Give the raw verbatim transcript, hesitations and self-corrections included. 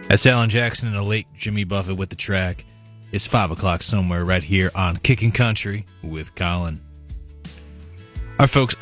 That's Alan Jackson and the late Jimmy Buffett with the track. It's five o'clock somewhere right here on Kicking Country with Colin. All right, folks.